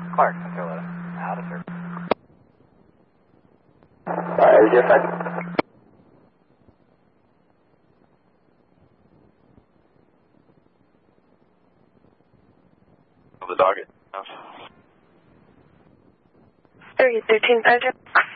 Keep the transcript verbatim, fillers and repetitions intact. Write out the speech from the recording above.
Clark, Central eleven. Out of service. Alright, is your friend? The dog it. three thirteen, Sergeant.